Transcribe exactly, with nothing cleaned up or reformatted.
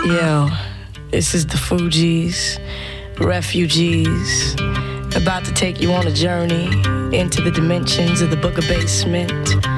Yo, this is the Fugees, refugees, about to take you on a journey into the dimensions of the Booger Basement.